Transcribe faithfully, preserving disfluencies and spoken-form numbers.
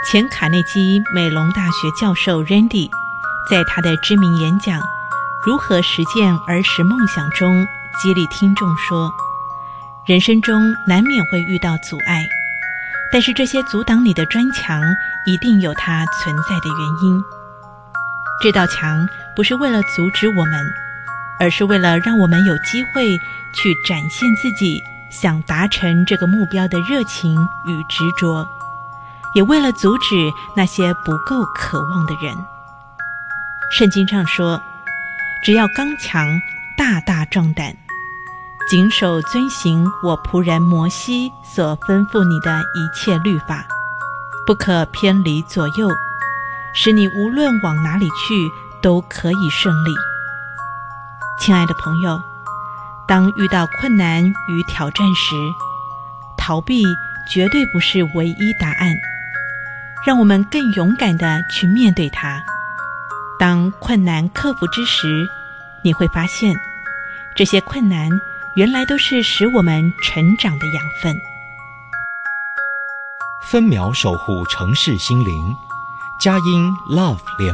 前卡内基美隆大学教授 Randy 在他的知名演讲《如何实践儿时梦想》中激励听众说，人生中难免会遇到阻碍，但是这些阻挡你的砖墙一定有它存在的原因。这道墙不是为了阻止我们，而是为了让我们有机会去展现自己想达成这个目标的热情与执着，也为了阻止那些不够渴望的人。圣经上说，只要刚强，大大壮胆，谨守遵行我仆人摩西所吩咐你的一切律法，不可偏离左右，使你无论往哪里去都可以顺利。亲爱的朋友，当遇到困难与挑战时，逃避绝对不是唯一答案，让我们更勇敢地去面对它。当困难克服之时，你会发现，这些困难原来都是使我们成长的养分。 分秒守护城市心灵，佳音 Love 联